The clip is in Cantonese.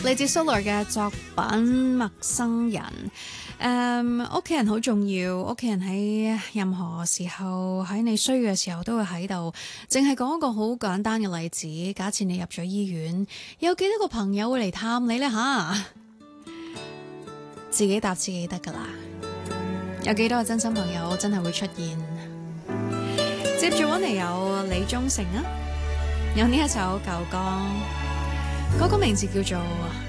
嚟自 Solar 嘅作品《陌生人》。屋企人好重要，屋企人喺任何時候，喺你需要嘅時候都會喺度。淨係講一個好簡單嘅例子，假設你入咗醫院，有幾多個朋友會嚟探你呢？自己答自己得㗎啦。有幾多個真心朋友真係會出現？接住揾嚟有李宗盛啊，有呢一首舊歌，嗰個名字叫做